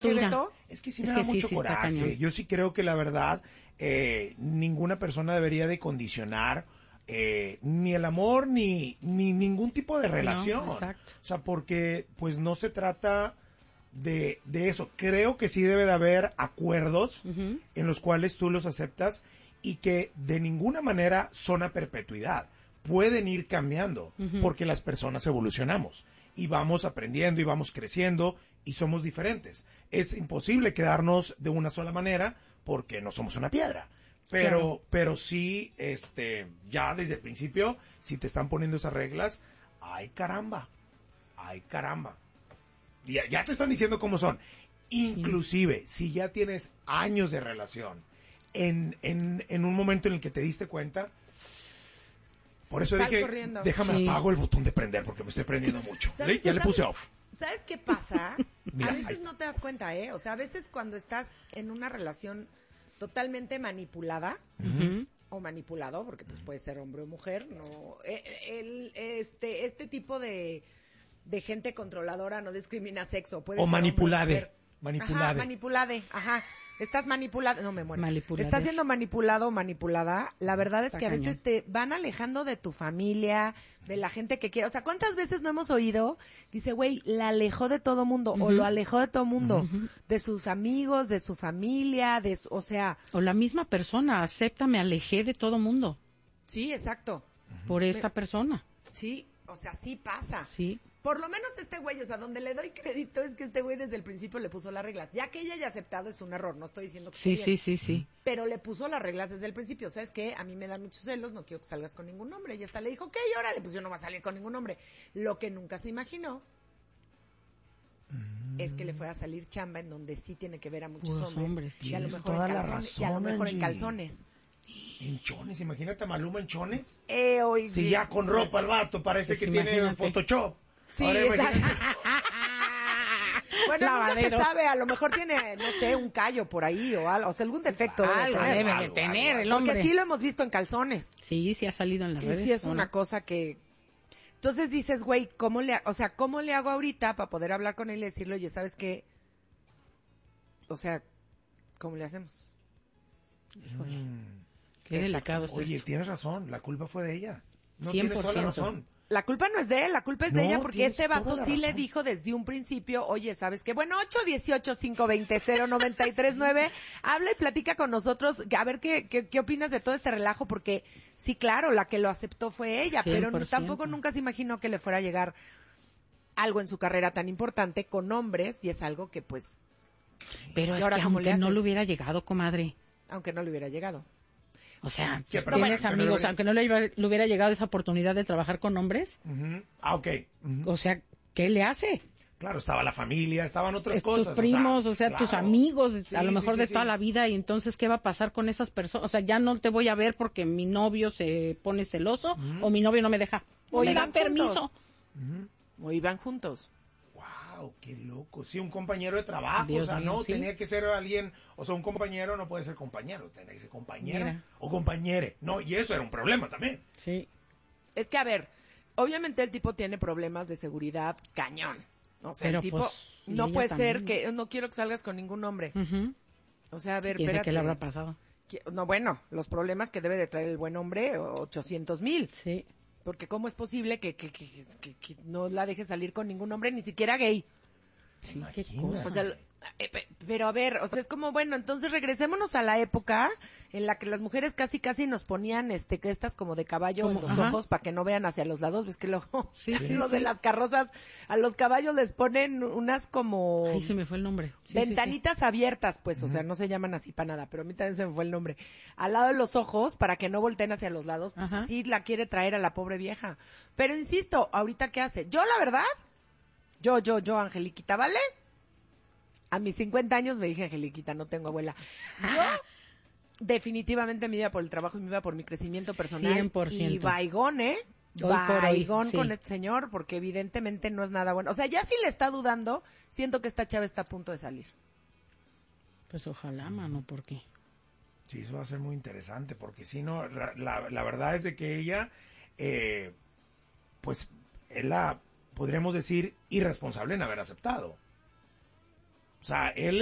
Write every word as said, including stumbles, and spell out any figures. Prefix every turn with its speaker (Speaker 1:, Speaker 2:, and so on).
Speaker 1: ¿Qué,
Speaker 2: Mira,
Speaker 1: Beto?
Speaker 3: Es que sí
Speaker 2: Es
Speaker 3: me
Speaker 2: que
Speaker 3: da
Speaker 2: sí,
Speaker 3: mucho
Speaker 2: sí está
Speaker 3: coraje.
Speaker 2: cañón.
Speaker 3: Yo sí creo que la verdad, eh, ninguna persona debería de condicionar eh, ni el amor ni, ni ningún tipo de relación.
Speaker 2: No, exacto.
Speaker 3: O sea, porque pues no se trata de, de eso. Creo que sí debe de haber acuerdos
Speaker 2: Ujú.
Speaker 3: en los cuales tú los aceptas y que de ninguna manera son a perpetuidad. Pueden ir cambiando
Speaker 2: Ujú.
Speaker 3: porque las personas evolucionamos y vamos aprendiendo y vamos creciendo y somos diferentes. Es imposible quedarnos de una sola manera porque no somos una piedra. Pero,
Speaker 2: Claro.
Speaker 3: pero sí, este, ya desde el principio, si te están poniendo esas reglas, ay caramba, ay caramba. Ya, ya te están diciendo cómo son. Inclusive, si ya tienes años de relación, en, en, en un momento en el que te diste cuenta, por eso
Speaker 1: Sal
Speaker 3: dije,
Speaker 1: corriendo.
Speaker 3: déjame
Speaker 2: Sí.
Speaker 3: apago el botón de prender porque me estoy prendiendo mucho.
Speaker 1: ¿Sabes
Speaker 3: ¿Sí? Ya
Speaker 1: qué?
Speaker 3: le puse
Speaker 1: ¿Sabes-
Speaker 3: off.
Speaker 1: ¿Sabes qué pasa?
Speaker 3: Mira,
Speaker 1: A veces
Speaker 3: ahí.
Speaker 1: no te das cuenta, ¿eh? O sea, a veces cuando estás en una relación totalmente manipulada
Speaker 2: Ujú.
Speaker 1: o manipulado, porque pues puede ser hombre o mujer, no, eh, el, este, este tipo de, de gente controladora no discrimina sexo, puede
Speaker 3: O
Speaker 1: ser hombre
Speaker 3: manipulade.
Speaker 1: mujer.
Speaker 3: Manipulade.
Speaker 1: Ajá, manipulade, ajá. Estás manipulado, no me muero.
Speaker 2: Manipulader.
Speaker 1: Estás siendo manipulado o manipulada. La verdad es
Speaker 2: Está
Speaker 1: que a veces
Speaker 2: cañón.
Speaker 1: te van alejando de tu familia, de la gente que quiere. O sea, ¿cuántas veces no hemos oído? Dice, güey, la alejó de todo mundo, o
Speaker 2: Ujú.
Speaker 1: lo alejó de todo mundo,
Speaker 2: Ujú.
Speaker 1: de sus amigos, de su familia, de, su- o sea,
Speaker 2: O la misma persona, acepta, me alejé de todo mundo
Speaker 1: sí, exacto.
Speaker 2: por esta persona.
Speaker 1: Sí, o sea, sí pasa.
Speaker 2: Sí.
Speaker 1: Por lo menos este güey, o sea, donde le doy crédito es que este güey desde el principio le puso las reglas. Ya que ella haya aceptado es un error, no estoy diciendo que
Speaker 2: Sí,
Speaker 1: esté
Speaker 2: sí,
Speaker 1: bien.
Speaker 2: sí, sí.
Speaker 1: Pero le puso las reglas desde el principio. ¿Sabes qué? A mí me dan muchos celos, no quiero que salgas con ningún hombre. Y hasta le dijo, ok, órale, pues yo no voy a salir con ningún hombre. Lo que nunca se imaginó es que le fuera a salir chamba en donde sí tiene que ver a muchos
Speaker 2: Puros
Speaker 1: hombres.
Speaker 2: hombres,
Speaker 1: y a lo
Speaker 3: tienes
Speaker 1: mejor
Speaker 3: toda
Speaker 1: en
Speaker 3: la
Speaker 1: calzones. y a lo
Speaker 3: razón,
Speaker 1: mejor en
Speaker 3: Angie.
Speaker 1: calzones.
Speaker 3: En chones, imagínate a Maluma en chones.
Speaker 1: Eh, oye,
Speaker 3: Si ya con ropa el vato parece
Speaker 2: Pues
Speaker 3: que tiene
Speaker 2: imagínate.
Speaker 3: Photoshop.
Speaker 1: Sí,
Speaker 3: Ahora
Speaker 1: exacto.
Speaker 3: imagínate-
Speaker 1: Bueno, nunca se
Speaker 2: Lavadero.
Speaker 1: sabe, a lo mejor tiene, no sé, un callo por ahí o algo, o sea, algún defecto debe
Speaker 2: Algo
Speaker 1: tener.
Speaker 2: debe de
Speaker 3: algo,
Speaker 2: tener
Speaker 3: algo,
Speaker 2: el
Speaker 1: Porque
Speaker 2: hombre.
Speaker 1: sí lo hemos visto en calzones.
Speaker 2: Sí, sí ha salido en las
Speaker 1: Y
Speaker 2: redes.
Speaker 1: sí es
Speaker 2: ¿o
Speaker 1: una
Speaker 2: no?
Speaker 1: cosa que... Entonces dices, güey, ¿cómo le, ha- o sea, cómo le hago ahorita para poder hablar con él y decirle, oye, ¿sabes qué? O sea, ¿cómo le hacemos?
Speaker 2: Híjole,
Speaker 3: Mm.
Speaker 2: qué delicado está
Speaker 3: Oye,
Speaker 2: esto.
Speaker 3: tienes razón, la culpa fue de ella. No
Speaker 2: cien
Speaker 3: tienes
Speaker 2: por
Speaker 3: toda la
Speaker 2: ciento.
Speaker 3: razón.
Speaker 1: La culpa no es de él, la culpa es de
Speaker 3: No,
Speaker 1: ella porque
Speaker 3: tienes
Speaker 1: este vato
Speaker 3: toda la
Speaker 1: sí le
Speaker 3: razón.
Speaker 1: dijo desde un principio, oye, ¿sabes qué? Bueno, ocho uno ocho, cinco dos cero, cero nueve tres nueve, habla y platica con nosotros, a ver qué, qué, qué opinas de todo este relajo, porque sí, claro, la que lo aceptó fue ella, pero
Speaker 2: cien por
Speaker 1: no-
Speaker 2: ciento.
Speaker 1: tampoco nunca se imaginó que le fuera a llegar algo en su carrera tan importante con hombres, y es algo que pues,
Speaker 2: Pero
Speaker 1: ¿Y
Speaker 2: es
Speaker 1: ahora
Speaker 2: que
Speaker 1: cómo le
Speaker 2: aunque no
Speaker 1: haces?
Speaker 2: le hubiera llegado, comadre.
Speaker 1: aunque no le hubiera llegado.
Speaker 2: O sea,
Speaker 3: Sí,
Speaker 2: pues,
Speaker 3: pero
Speaker 2: tienes
Speaker 3: bueno, pero
Speaker 2: amigos,
Speaker 3: no-
Speaker 2: aunque no le, iba- le hubiera llegado esa oportunidad de trabajar con hombres,
Speaker 3: Ujú. Ah, ok. Ujú.
Speaker 2: o sea, ¿qué le hace?
Speaker 3: Claro, estaba la familia, estaban otras
Speaker 2: Es
Speaker 3: cosas.
Speaker 2: tus primos, o sea, tus
Speaker 3: claro.
Speaker 2: amigos,
Speaker 3: Sí,
Speaker 2: a lo
Speaker 3: sí,
Speaker 2: mejor
Speaker 3: sí,
Speaker 2: de
Speaker 3: sí.
Speaker 2: toda la vida, y entonces, ¿qué va a pasar con esas personas? O sea, ya no te voy a ver porque mi novio se pone celoso
Speaker 3: Ujú.
Speaker 2: o mi novio no me deja.
Speaker 1: O
Speaker 2: O me
Speaker 1: iban
Speaker 2: dan permiso.
Speaker 1: juntos.
Speaker 3: Ujú.
Speaker 1: O iban juntos.
Speaker 3: Wow, qué loco. Sí, un compañero de trabajo,
Speaker 2: Dios
Speaker 3: o sea,
Speaker 2: mío,
Speaker 3: no,
Speaker 2: sí.
Speaker 3: tenía que ser alguien, o sea, un compañero no puede ser compañero, tenía que ser compañero
Speaker 2: Mira.
Speaker 3: o compañere. No, y eso era un problema también.
Speaker 2: Sí.
Speaker 1: Es que, a ver, obviamente el tipo tiene problemas de seguridad cañón. O sea,
Speaker 2: Pero,
Speaker 1: el tipo
Speaker 2: pues, y
Speaker 1: no
Speaker 2: ella
Speaker 1: puede
Speaker 2: también,
Speaker 1: ser
Speaker 2: ¿no?
Speaker 1: que no quiero que salgas con ningún hombre.
Speaker 2: Ujú.
Speaker 1: O sea, a ver,
Speaker 2: ¿Quién sabe
Speaker 1: espérate.
Speaker 2: qué le habrá pasado?
Speaker 1: Que- No, bueno, los problemas que debe de traer el buen hombre, ochocientos mil.
Speaker 2: Sí.
Speaker 1: Porque cómo es posible que, que, que, que- que no la deje salir con ningún hombre, ni siquiera gay.
Speaker 2: Sí, qué
Speaker 3: Imagínate.
Speaker 2: cosa.
Speaker 1: O sea, eh, pe- pero a ver, o sea, es como, bueno, entonces regresémonos a la época en la que las mujeres casi casi nos ponían este que estas como de caballo en
Speaker 2: Como-
Speaker 1: los
Speaker 2: ajá.
Speaker 1: ojos para que no vean hacia los lados, ves que luego
Speaker 2: Sí, sí,
Speaker 1: los
Speaker 2: sí.
Speaker 1: de las carrozas a los caballos les ponen unas como
Speaker 2: Ay, se me fue el nombre. Sí, sí,
Speaker 1: ventanitas abiertas, pues, o sea, no se llaman así para nada, pero a mí también se me fue el nombre. Al lado de los ojos para que no volteen hacia los lados, pues
Speaker 2: Ajá.
Speaker 1: así la quiere traer a la pobre vieja. Pero insisto, ahorita qué hace? Yo la verdad, yo yo yo Angeliquita, ¿vale? A mis cincuenta años me dije Angeliquita, no tengo abuela. Yo definitivamente me iba por el trabajo y me iba por mi crecimiento personal.
Speaker 2: cien por ciento.
Speaker 1: Y vaigón, ¿eh?
Speaker 2: Hoy por hoy,
Speaker 1: Vaigón
Speaker 2: sí.
Speaker 1: con este señor, porque evidentemente no es nada bueno. O sea, ya si le está dudando, siento que esta chava está a punto de salir.
Speaker 2: Pues ojalá, mano, porque
Speaker 3: Sí, eso va a ser muy interesante, porque si no, la, la, la verdad es de que ella, eh, pues, es la, podríamos decir, irresponsable en haber aceptado. O sea, él